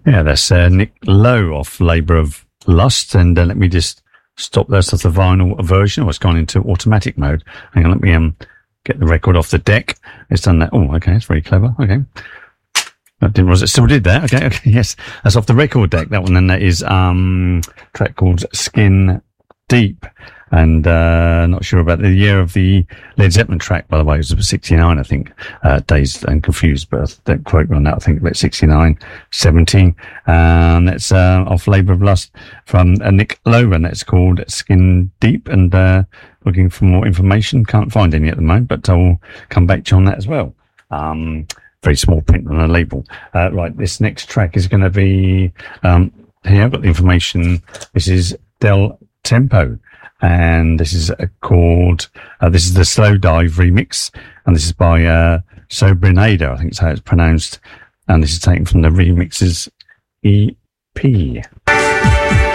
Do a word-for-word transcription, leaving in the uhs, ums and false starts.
Yeah, that's uh, Nick Lowe off Labour of Lust. And uh, let me just stop there. So that's the vinyl version. Oh, it's gone into automatic mode. Hang on, let me um get the record off the deck. It's done that. Oh, okay, it's very clever. Okay. I didn't realize it still did that. Okay, okay, yes. That's off the record deck, that one. And that is um a track called Skin Deep. And uh not sure about the year of the Led Zeppelin track, by the way. It was sixty-nine, I think. Uh Dazed and Confused, but don't quote me on that. I think about sixty-nine, seventeen. Um that's uh off Labour of Lust from uh, Nick Lowe, and that's called Skin Deep. And uh looking for more information, can't find any at the moment, but I'll come back to you on that as well. Um very small print on a label. Uh right, this next track is gonna be um here, I've got the information. This is Del Tempo. And this is uh, called, uh, this is the Slow Dive remix, and this is by uh, Sobrinada, I think is how it's pronounced, and this is taken from the Remixes E P.